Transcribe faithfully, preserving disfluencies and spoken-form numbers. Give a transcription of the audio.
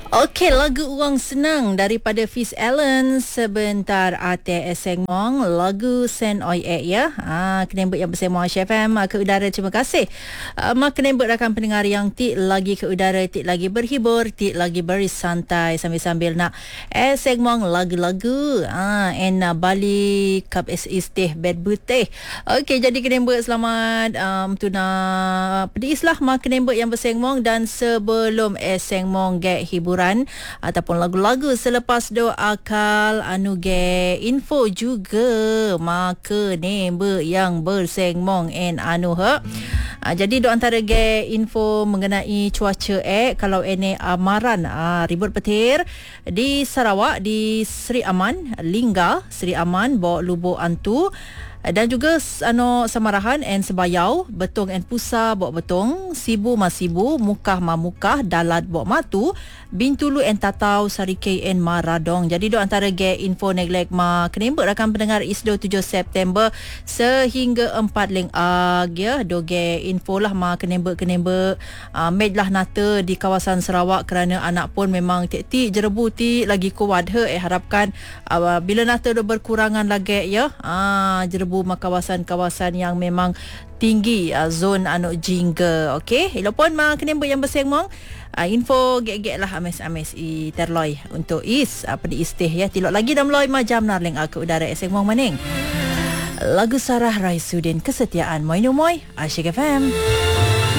Okey, lagu Uang Senang daripada Fiz Allen. Sebentar ate eseng mong lagu Sen Oi Ek ya. Ha, kenembut yang bersama Aisyah F M ke udara. Terima kasih. Uh, mak kenembut rakan pendengar yang tik lagi ke udara, tik lagi berhibur, tik lagi bersantai sambil-sambil nak eseng mong lagu-lagu. Ha, and uh, balik kap es istih bed butih. Okey, jadi kenembut selamat um, tuna pedis lah mak kenembut yang berseng mong, dan sebelum eseng mong gek hiburan ataupun lagu-lagu selepas doa akal anu ge info juga maka nembe yang bersengmong en anu ha. Ha, jadi do antara ge info mengenai cuaca eh kalau ini amaran ha, ribut petir di Sarawak, di Seri Aman, Lingga, Seri Aman, Bawak Lubuk Antu, dan juga ano Samarahan and Sebayau, Betong and Pusa, Bok Betong, Sibu Masibu, Mukah Mamukah, Dalat Bok Matu, Bintulu and Tatau, Sarikei and Maradong. Jadi do antara ge info neglek ma kenembut rakan pendengar Isdo tujuh September sehingga empat ling ag ya. Do ge info lah ma kenembut-kenembut uh, med lah nata di kawasan Sarawak kerana anak pun memang tik-tik jerebu ti lagi kuat he. Eh harapkan uh, bila nata do berkurangan lagi ya. Ah uh, jerebu ma kawasan-kawasan yang memang tinggi uh, zon anu jingga. Okey, elopon ma kenembut yang bersengmong uh, info gek-gek lah ames-ames i terloi untuk is apa uh, di istih ya. Tilok lagi dalam loi ma jam narling ke udara esengmong maning. Lagu Sarah Raisuddin, Kesetiaan Moi No Moi, Asyik F M.